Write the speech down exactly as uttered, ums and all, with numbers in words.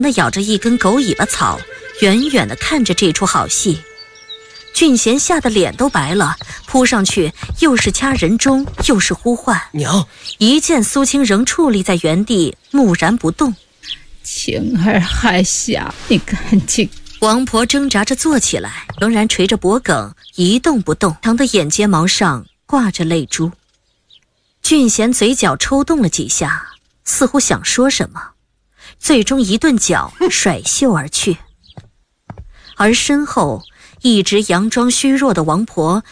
那咬着一根狗尾巴草，远远地看着这出好戏。俊贤吓得脸都白了，扑上去又是掐人中，又是呼唤娘。 一见苏青仍矗立在原地，木然不动。 青儿还小，你赶紧。 王婆挣扎着坐起来，仍然垂着脖颈，一动不动，长的眼睫毛上挂着泪珠。俊贤嘴角抽动了几下，似乎想说什么，最终一顿脚甩袖而去。而身后一直佯装虚弱的王婆